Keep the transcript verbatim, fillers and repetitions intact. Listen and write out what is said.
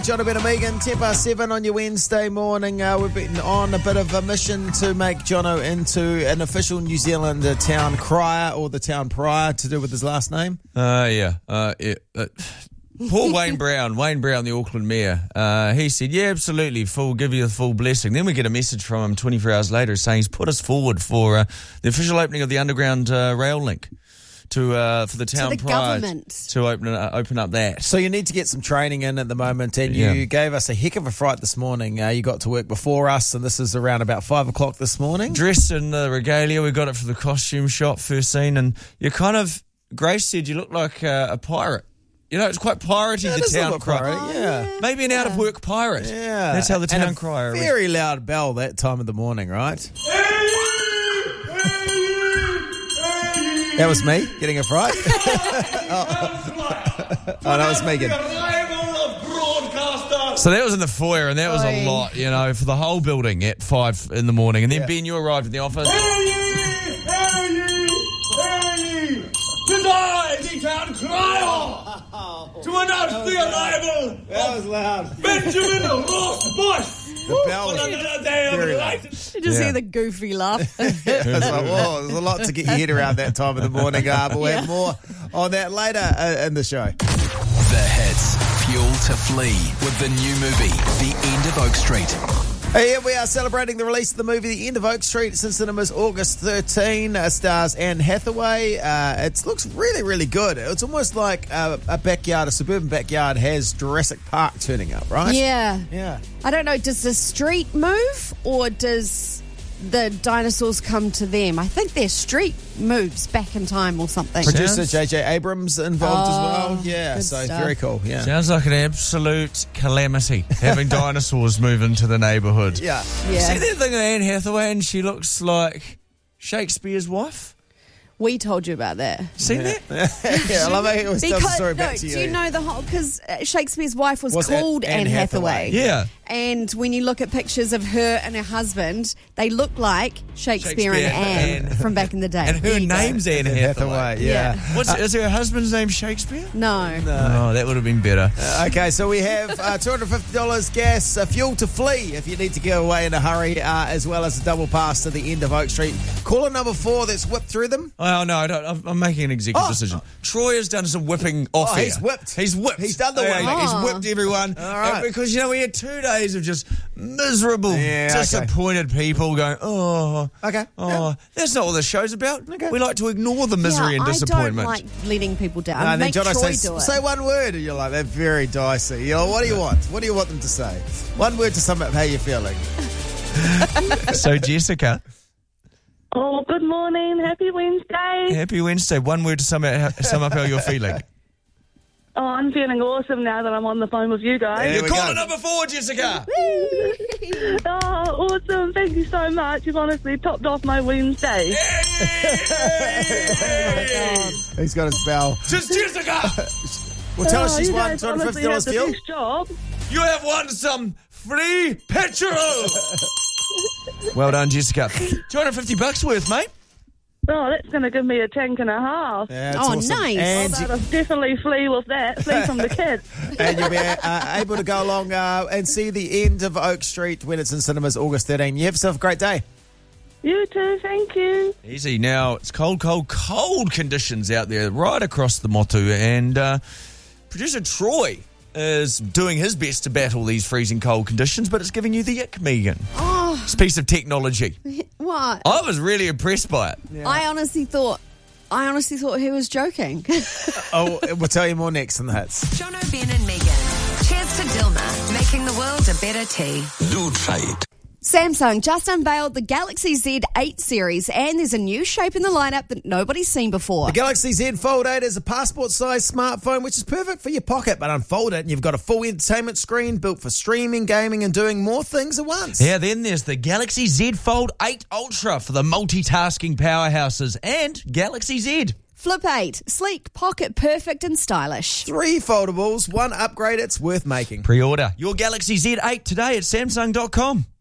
Jono, Ben and Megan, ten past seven on your Wednesday morning. Uh, we've been on a bit of a mission to make Jono into an official New Zealand uh, town crier, or the town prior, to do with his last name. Uh, yeah. Uh, it, uh, Poor Wayne Brown, Wayne Brown, the Auckland mayor, uh, he said, yeah, absolutely, full, give you the full blessing. Then we get a message from him twenty-four hours later saying he's put us forward for uh, the official opening of the underground uh, rail link to uh, for the town to the prior government. to open uh, open up that. So you need to get some training in at the moment, and you Yeah. gave us a heck of a fright this morning. Uh, you got to work before us, and this is around about five o'clock this morning. Dressed in the regalia, we got it from the costume shop, first scene, and you kind of, Grace said you look like uh, a pirate. You know, it's quite piratey, Yeah, it the is a town little crier. pirate, yeah. Maybe an out-of-work pirate. Yeah. That's how the And town a crier is. very loud bell that time of the morning, right? That was me getting a fright. oh. oh, that was Megan. So that was in the foyer, and that was a Oi. lot, you know, for the whole building at five in the morning. And then, Yeah. Ben, you arrived in the office. Tis I, the town crier, to announce the arrival That was loud. Benjamin Ross Bush. The bell On was another day of very light. You just Yeah. hear the goofy laugh. It's like, whoa, there's a lot to get your head around that time of the morning. Uh, but we'll have more on that later uh, in the show. The hits, fuel to flee with the new movie, The End of Oak Street. Hey, here we are celebrating the release of the movie The End of Oak Street. It's in cinemas August thirteenth. Uh, stars Anne Hathaway. Uh, it looks really, really good. It's almost like a, a backyard, a suburban backyard has Jurassic Park turning up, right? Yeah. Yeah. I don't know, does the street move or does the dinosaurs come to them? I think their street moves back in time or something. Producer Sounds- J J Abrams involved Oh, as well. Yeah, good so stuff. very cool. Yeah. Sounds like an absolute calamity, having dinosaurs move into the neighbourhood. Yeah. Yeah. See that thing of Anne Hathaway, and she looks like Shakespeare's wife? We told you about that. Seen that? yeah, I love how he always tells the story no, back to do you. you know the whole? Because Shakespeare's wife was, Was called Anne Anne Hathaway. Hathaway. Yeah. And when you look at pictures of her and her husband, they look like Shakespeare, Shakespeare and Anne, and- from back in the day. And There her you go. name's Anne Hathaway. Hathaway, yeah. What's, is her husband's name Shakespeare? No. Oh, that would have been better. Okay, so we have uh, two hundred fifty dollars gas, uh, fuel to flee if you need to get away in a hurry, uh, as well as a double pass to the end of Oak Street. Caller number four that's whipped through them. Oh, no, I don't, I'm I'm making an executive Oh. decision. Troy has done some whipping off Oh, here. he's whipped. He's whipped. He's done the Yeah, whipping. He's Oh. whipped everyone. All right. And because, you know, we had two days of just miserable, Yeah, okay. disappointed people going, oh, Okay. oh, Yeah. that's not what the show's about. Okay. We like to ignore the misery yeah, and I disappointment. don't like letting people down. and then Make Jono Troy says, do it. say one word, and you're like, they're very dicey. You know, what do you want? What do you want them to say? One word to sum up how you're feeling. So, Jessica, Oh, good morning. Happy Wednesday. happy Wednesday. One word to sum up, sum up how you're feeling. Oh, I'm feeling awesome now that I'm on the phone with you guys. There You're we caller go. number four, Jessica. Oh, awesome. Thank you so much. You've honestly topped off my Wednesday. He's got his bell. Just Jessica. Well, tell us Oh, she's you won guys two hundred fifty honestly dollars have the fuel. best job. You have won some free petrol. Well done, Jessica. two hundred fifty bucks worth, mate. Oh, that's going to give me a tank and a half. Yeah, it's Oh, awesome. nice. And, I'll definitely flee with that. Flee from the kids. and you'll be uh, able to go along uh, and see the end of Oak Street when it's in cinemas August thirteenth. You have yourself a great day. You too. Thank you. Easy. Now, it's cold, cold, cold conditions out there right across the Motu, and uh, producer Troy is doing his best to battle these freezing cold conditions, but it's giving you the ick, Megan. Oh, It's a piece of technology. what? I was really impressed by it. I honestly thought, I honestly thought he was joking. Oh, we'll tell you more next in the hits. Jono, Ben and Megan. Cheers to Dilma, making the world a better tea. Loot Fight. Samsung just unveiled the Galaxy Z eight series, and there's a new shape in the lineup that nobody's seen before. The Galaxy Z Fold eight is a passport-sized smartphone which is perfect for your pocket, but unfold it and you've got a full entertainment screen built for streaming, gaming and doing more things at once. Yeah, then there's the Galaxy Z Fold eight Ultra for the multitasking powerhouses, and Galaxy Z. Flip eight, sleek, pocket perfect and stylish. Three foldables, one upgrade, it's worth making. Pre-order your Galaxy Z eight today at Samsung dot com.